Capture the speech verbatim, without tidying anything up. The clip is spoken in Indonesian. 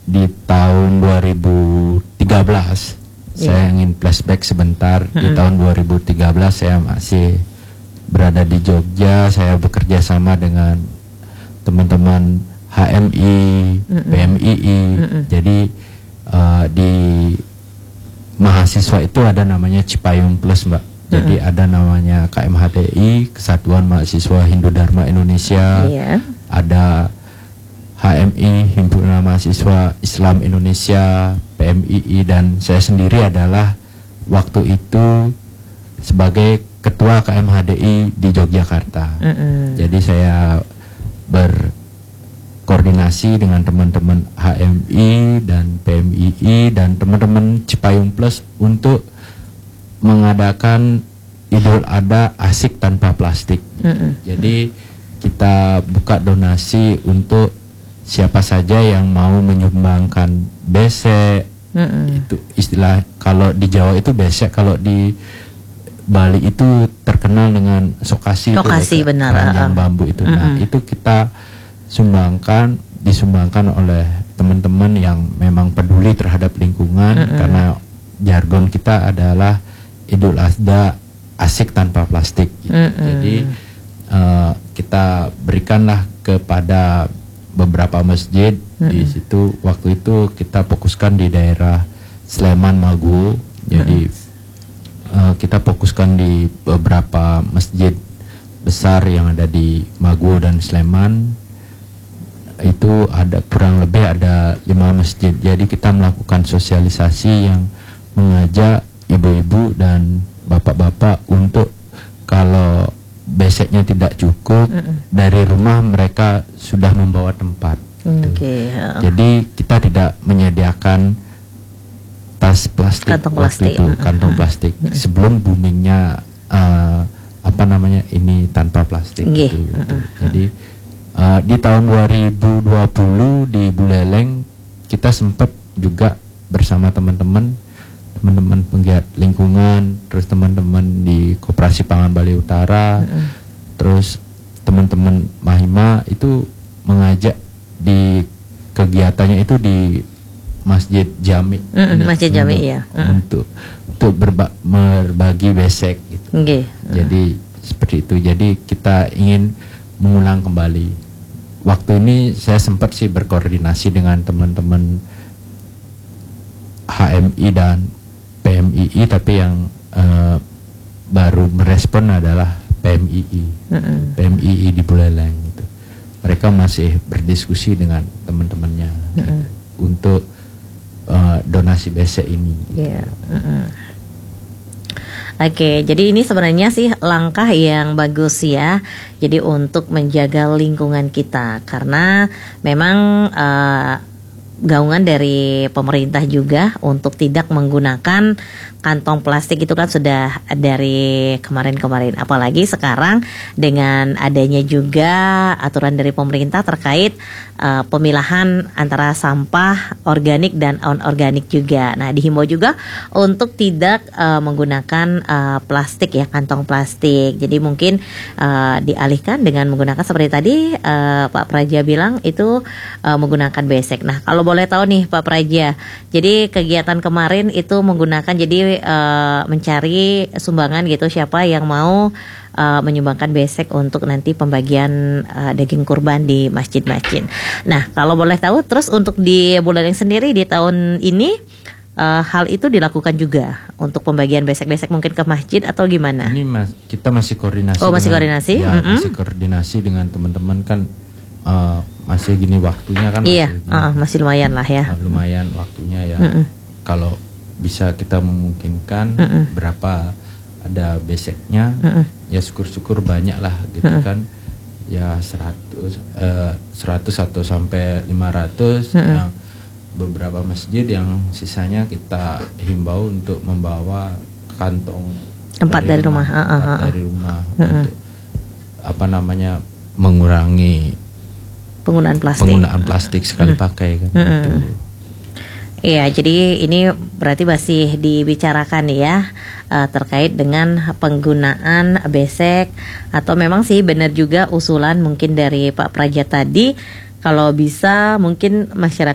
di tahun dua ribu tiga belas, yeah. saya ingin flashback sebentar. Mm-hmm. Di tahun dua ribu tiga belas saya masih berada di Jogja. Saya bekerja sama dengan teman-teman H M I, mm-hmm. P M I I. Mm-hmm. Jadi uh, di mahasiswa itu ada namanya Cipayung Plus, Mbak. Jadi mm-hmm. ada namanya K M H D I, Kesatuan Mahasiswa Hindu Dharma Indonesia. Yeah. Ada H M I, Himpunan Mahasiswa Islam Indonesia, P M I I, dan saya sendiri adalah waktu itu sebagai Ketua K M H D I di Yogyakarta. Mm-hmm. Jadi saya berkoordinasi dengan teman-teman H M I dan P M I I dan teman-teman Cipayung Plus untuk mengadakan Idul Adha asik tanpa plastik. Mm-hmm. Jadi kita buka donasi untuk siapa saja yang mau menyumbangkan besek. Mm-hmm. Itu istilah, kalau di Jawa itu besek, kalau di Bali itu terkenal dengan sokasi. Sokasi, itu, benar. Keranjang bambu itu. Mm-hmm. Nah, itu kita sumbangkan, disumbangkan oleh teman-teman yang memang peduli terhadap lingkungan. Mm-hmm. Karena jargon kita adalah Idul Adha asik tanpa plastik gitu. Mm-hmm. Jadi uh, kita berikanlah kepada beberapa masjid. Mm-hmm. Di situ waktu itu kita fokuskan di daerah Sleman, Maguwo. Jadi mm-hmm. uh, kita fokuskan di beberapa masjid besar yang ada di Maguwo dan Sleman. Itu ada kurang lebih ada lima masjid. Jadi kita melakukan sosialisasi yang mengajak ibu-ibu dan bapak-bapak untuk kalau beseknya tidak cukup, mm-mm. dari rumah mereka sudah membawa tempat. Okay, ya. Jadi kita tidak menyediakan tas plastik kantong waktu plastik. itu, kantong mm-hmm. plastik. Mm-hmm. Sebelum boomingnya uh, apa namanya ini tanpa plastik. Okay. Gitu, mm-hmm. gitu. Jadi uh, di tahun dua ribu dua puluh di Buleleng kita sempat juga bersama teman-teman teman-teman penggiat lingkungan, terus teman-teman di Koperasi Pangan Bali Utara, mm-hmm. terus teman-teman Mahima itu mengajak di kegiatannya itu di Masjid Jami, mm-hmm. Masjid Jami untuk, ya, mm-hmm. untuk untuk berba- berbagi besek gitu. Okay. Jadi mm-hmm. seperti itu. Jadi kita ingin mengulang kembali. Waktu ini saya sempat sih berkoordinasi dengan teman-teman H M I dan P M I I, tapi yang uh, baru merespon adalah P M I I. Mm-hmm. P M I I di Buleleng gitu. Mereka masih berdiskusi dengan teman-temannya, mm-hmm. gitu, untuk uh, donasi besek ini. Gitu. Yeah. Mm-hmm. Oke, okay, jadi ini sebenarnya sih langkah yang bagus ya. Jadi untuk menjaga lingkungan kita, karena memang uh, gaungan dari pemerintah juga untuk tidak menggunakan kantong plastik itu kan sudah dari kemarin-kemarin. Apalagi sekarang dengan adanya juga aturan dari pemerintah terkait uh, pemilahan antara sampah organik dan non-organik juga. Nah, dihimbau juga untuk tidak uh, menggunakan uh, plastik ya, kantong plastik. Jadi mungkin uh, dialihkan dengan menggunakan seperti tadi uh, Pak Praja bilang itu uh, menggunakan besek. Nah, kalau boleh tahu nih Pak Praja, jadi kegiatan kemarin itu menggunakan jadi Uh, mencari sumbangan gitu, siapa yang mau uh, menyumbangkan besek untuk nanti pembagian uh, daging kurban di masjid-masjid. Nah, kalau boleh tahu, terus untuk di Buleleng sendiri di tahun ini uh, hal itu dilakukan juga untuk pembagian besek-besek mungkin ke masjid atau gimana? Ini mas, kita masih koordinasi. Oh, masih dengan, koordinasi? Ya, mm-hmm. masih koordinasi dengan teman-teman kan. Uh, masih gini waktunya kan? Iya, masih, uh, masih lumayan lah ya. Uh, lumayan waktunya ya. Mm-hmm. Kalau bisa kita memungkinkan mm-mm. berapa ada beseknya, mm-mm. ya syukur-syukur banyak lah gitu, mm-mm. kan ya seratus uh, seratus atau sampai lima ratus, mm-mm. yang beberapa masjid yang sisanya kita himbau untuk membawa kantong tempat dari, dari rumah, rumah uh, uh, uh. dari rumah untuk apa namanya mengurangi penggunaan plastik penggunaan plastik sekali mm-hmm. pakai kan. Mm-hmm. Gitu. Iya, jadi ini berarti masih dibicarakan ya uh, terkait dengan penggunaan besek, atau memang sih benar juga usulan mungkin dari Pak Praja tadi, kalau bisa mungkin masyarakat